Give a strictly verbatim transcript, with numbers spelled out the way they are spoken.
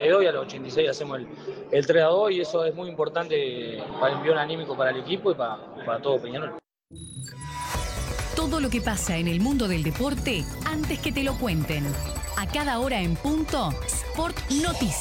dos y a los ochenta y seis hacemos el, el tres a dos y eso es muy importante para el envío anímico para el equipo y para, para todo Peñarol. Todo lo que pasa en el mundo del deporte antes que te lo cuenten. A cada hora en punto, Sport Noticias.